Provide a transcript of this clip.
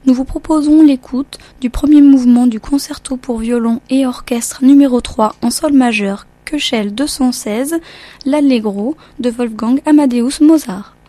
nous vous proposons l'écoute du premier mouvement du concerto pour violon et orchestre numéro 3 en sol majeur, Köchel 216, l'Allegro de Wolfgang Amadeus Mozart.